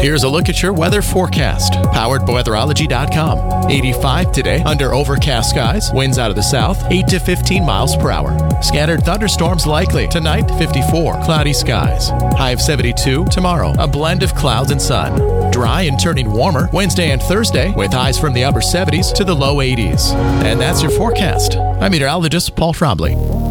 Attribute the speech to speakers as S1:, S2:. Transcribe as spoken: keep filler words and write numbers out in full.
S1: Here's a look at your weather forecast, powered by weatherology dot com. eighty-five today, under overcast skies, winds out of the south, eight to fifteen miles per hour. Scattered thunderstorms likely. Tonight, fifty-four, cloudy skies. High of seventy-two. Tomorrow, a blend of clouds and sun. Dry and turning warmer Wednesday and Thursday, with highs from the upper seventies to the low eighties. And that's your forecast. I'm meteorologist Paul Trombley.